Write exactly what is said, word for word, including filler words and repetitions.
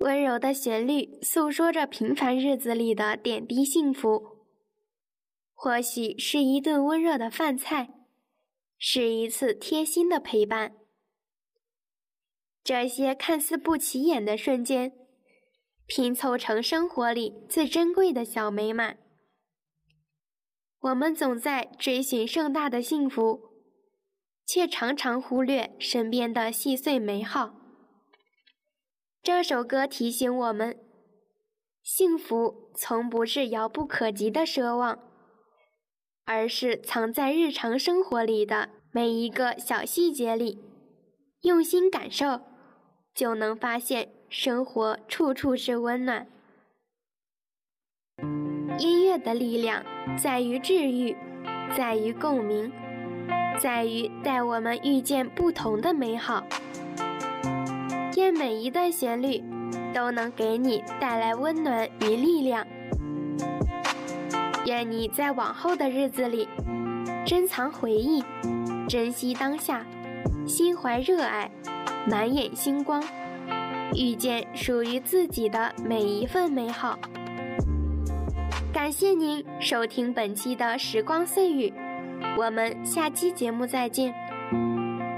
温柔的旋律诉说着平凡日子里的点滴幸福，或许是一顿温热的饭菜，是一次贴心的陪伴。这些看似不起眼的瞬间，拼凑成生活里最珍贵的小美满。我们总在追寻盛大的幸福，却常常忽略身边的细碎美好。这首歌提醒我们，幸福从不是遥不可及的奢望，而是藏在日常生活里的每一个小细节里，用心感受，就能发现生活处处是温暖。音乐的力量在于治愈，在于共鸣，在于带我们遇见不同的美好。愿每一段旋律都能给你带来温暖与力量。愿你在往后的日子里珍藏回忆，珍惜当下，心怀热爱，满眼星光，遇见属于自己的每一份美好。感谢您收听本期的时光碎语，我们下期节目再见。